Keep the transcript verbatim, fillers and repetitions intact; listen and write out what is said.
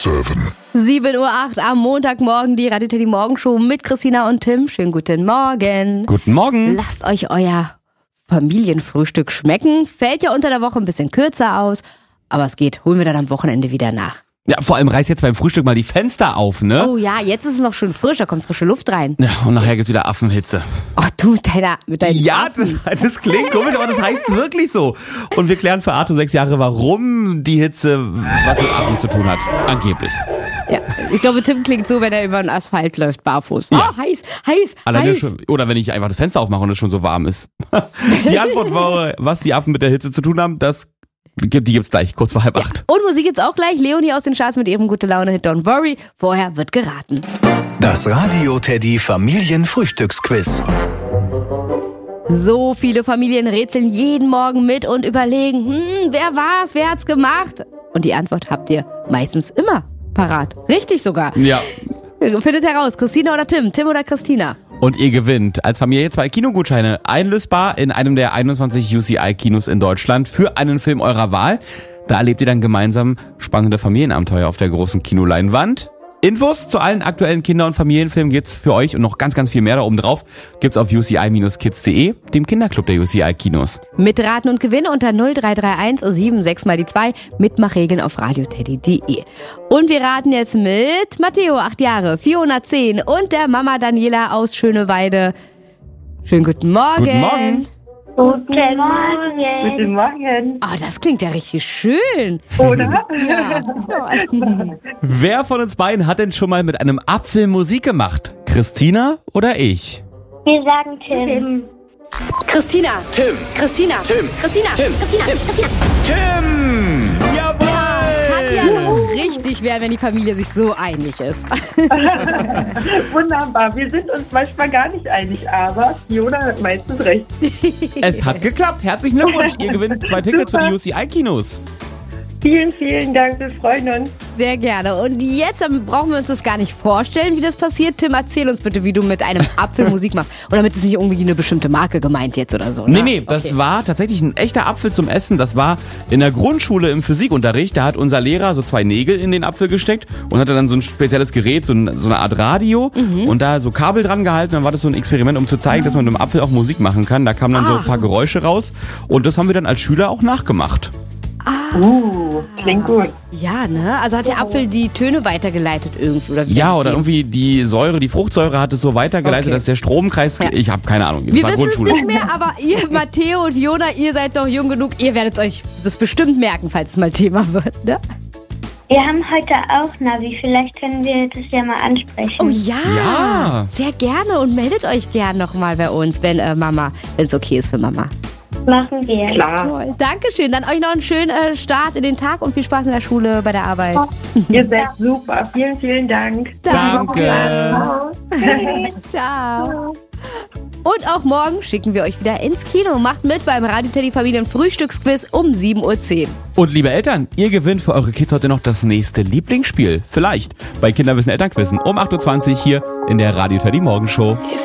sieben. sieben Uhr acht am Montagmorgen, die Radio Teddy Morgenshow mit Christina und Tim. Schönen guten Morgen. Guten Morgen. Lasst euch euer Familienfrühstück schmecken. Fällt ja unter der Woche ein bisschen kürzer aus, aber es geht. Holen wir dann am Wochenende wieder nach. Ja, vor allem reiß jetzt beim Frühstück mal die Fenster auf, ne? Oh ja, jetzt ist es noch schön frisch, da kommt frische Luft rein. Ja, und nachher gibt's wieder Affenhitze. Ach du mit deiner, mit deinen Ja, Affen. das, das klingt komisch, aber das heißt wirklich so. Und wir klären für Arthur sechs Jahre, warum die Hitze was mit Affen zu tun hat. Angeblich. Ja, ich glaube, Tim klingt so, wenn er über den Asphalt läuft, barfuß. Ja. Oh, heiß, heiß, Alleine heiß. schon, oder wenn ich einfach das Fenster aufmache und es schon so warm ist. Die Antwort war, was die Affen mit der Hitze zu tun haben, das die gibt's gleich, kurz vor halb acht. Und Musik gibt's auch gleich. Leonie aus den Charts mit ihrem gute Laune Hit Don't Worry. Vorher wird geraten. Das Radio Teddy Familienfrühstücksquiz. So viele Familien rätseln jeden Morgen mit und überlegen, hm, wer war's, wer hat's gemacht? Und die Antwort habt ihr meistens immer parat. Richtig sogar. Ja. Findet heraus, Christina oder Tim, Tim oder Christina. Und ihr gewinnt als Familie zwei Kinogutscheine, einlösbar in einem der einundzwanzig U C I-Kinos in Deutschland für einen Film eurer Wahl. Da erlebt ihr dann gemeinsam spannende Familienabenteuer auf der großen Kinoleinwand. Infos zu allen aktuellen Kinder- und Familienfilmen gibt's für euch und noch ganz, ganz viel mehr da oben drauf gibt's auf u c i Bindestrich kids punkt de, dem Kinderclub der U C I-Kinos. Mitraten und Gewinne unter null drei drei eins sieben sechs mal die zwei. Mitmachregeln auf radioteddy punkt de. Und wir raten jetzt mit Matteo, acht Jahre, vierhundertzehn und der Mama Daniela aus Schöneweide. Schönen guten Morgen. Guten Morgen. Guten Morgen. Guten Morgen. Oh, das klingt ja richtig schön. Oder? Ja, toll. Wer von uns beiden hat denn schon mal mit einem Apfel Musik gemacht? Christina oder ich? Wir sagen Tim. Christina. Tim. Christina. Tim. Christina. Tim. Christina. Christina. Tim! Jawohl! Kann ja nur richtig werden, wenn die Familie sich so einig ist. Wunderbar. Wir sind uns manchmal gar nicht einig, aber Fiona hat meistens recht. Es hat geklappt. Herzlichen Glückwunsch. Ihr gewinnt zwei Tickets für die U C I-Kinos. Vielen, vielen Dank. Wir freuen uns. Sehr gerne. Und jetzt ähm, brauchen wir uns das gar nicht vorstellen, wie das passiert. Tim, erzähl uns bitte, wie du mit einem Apfel Musik machst. Und damit ist nicht irgendwie eine bestimmte Marke gemeint jetzt oder so. Ne? Nee, nee, das Okay. war tatsächlich ein echter Apfel zum Essen. Das war in der Grundschule im Physikunterricht. Da hat unser Lehrer so zwei Nägel in den Apfel gesteckt und hatte dann so ein spezielles Gerät, so, ein, so eine Art Radio Mhm. und da so Kabel dran gehalten. Dann war das so ein Experiment, um zu zeigen, dass man mit dem Apfel auch Musik machen kann. Da kamen dann so ein paar Geräusche raus und das haben wir dann als Schüler auch nachgemacht. Uh, klingt gut. Ja, ne? Also hat der Apfel die Töne weitergeleitet irgendwie? Oder wie? Ja, oder irgendwie die Säure, die Fruchtsäure hat es so weitergeleitet, Okay. dass der Stromkreis, Ja. ich habe keine Ahnung, das Wir war wissen es Grundschule. nicht mehr, aber ihr, Matteo und Fiona, ihr seid doch jung genug. Ihr werdet euch das bestimmt merken, falls es mal Thema wird, ne? Wir haben heute auch Navi. Vielleicht können wir das ja mal ansprechen. Oh ja, Ja. sehr gerne und meldet euch gern nochmal bei uns, wenn äh, Mama, wenn es okay ist für Mama. Machen wir. Klar. Toll, Dankeschön. Dann euch noch einen schönen äh, Start in den Tag und viel Spaß in der Schule, bei der Arbeit. Ihr seid super. Vielen, vielen Dank. Danke. Ciao. Und auch morgen schicken wir euch wieder ins Kino. Macht mit beim Radio Teddy Familien Frühstücksquiz um sieben Uhr zehn. Und liebe Eltern, ihr gewinnt für eure Kids heute noch das nächste Lieblingsspiel. Vielleicht bei Kinderwissen Elternquizzen um acht Uhr zwanzig hier in der Radio Teddy Morgenshow.